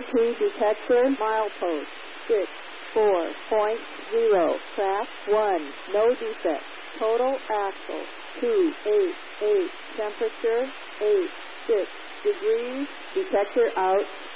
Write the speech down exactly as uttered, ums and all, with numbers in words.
two detector, milepost six four point zero, craft one, no defect. Total axle two eight eight, temperature eight six degrees, detector out.